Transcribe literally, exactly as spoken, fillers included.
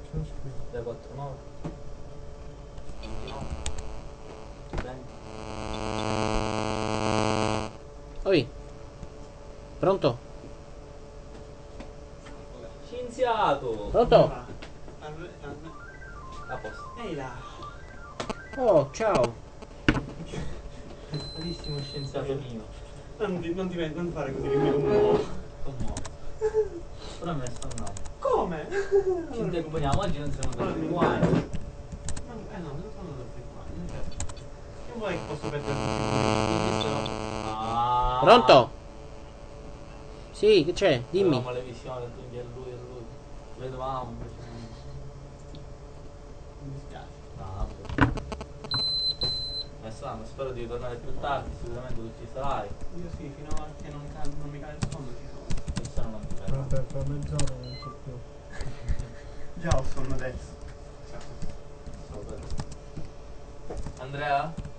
c'è scritto? Da quattro nove. ventinove. venti. Oi. Pronto? Scienziato! Pronto? A posto. Ehi là! Oh, ciao. Carissimo scienziato mio. Non ti, non ti, non ti fare così che mi commuovo. Commuovo. Però me ne sto andando. Come? Ci interponiamo, oggi non siamo Allora, andati mi qua. incarico. Ma- Eh no, non sono andato qua. Non certo. Che vuoi che posso perdere tutti Ah. Pronto? Sì, che c'è? Dimmi. Avevamo le visioni, quindi è lui, è lui. Vedevamo invece non. Mi dispiace. No, vabbè. Adesso no, spero di tornare più tardi, sicuramente tu ci sarai. Io sì, fino a che non, cal- non mi cade il sonno ci sono. E se no non ti fermo. Vabbè, fra mezz'ora non c'è più. Già ho sonno adesso. Andrea?